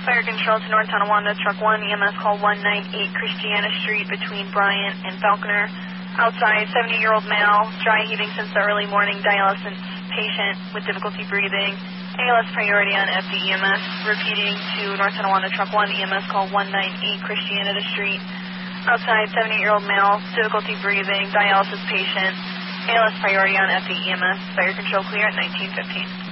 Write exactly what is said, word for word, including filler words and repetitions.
Fire control to North Tonawanda, truck one, E M S call one nine eight Christiana Street between Bryant and Falconer. Outside, seventy-year-old male, dry heaving since the early morning, dialysis patient with difficulty breathing. A L S priority on F D E M S. Repeating to North Tonawanda, truck one, E M S call one nine eight Christiana Street. Outside, seventy-year-old male, difficulty breathing, dialysis patient. A L S priority on F D E M S. Fire control clear at nineteen fifteen.